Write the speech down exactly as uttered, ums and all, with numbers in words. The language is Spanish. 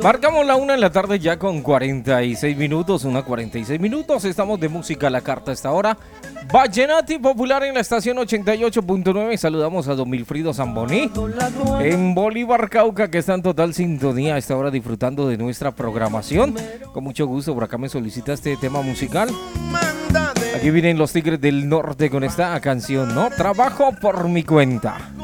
Marcamos la una en la tarde ya con cuarenta y seis minutos, una cuarenta y seis minutos. Estamos de música a la carta a esta hora. Vallenati Popular en la estación ochenta y ocho punto nueve. Saludamos a don Milfrido Zamboní en Bolívar, Cauca, que está en total sintonía a esta hora disfrutando de nuestra programación. Con mucho gusto, por acá me solicita este tema musical. Aquí vienen los Tigres del Norte con esta canción, ¿no? Trabajo por mi cuenta.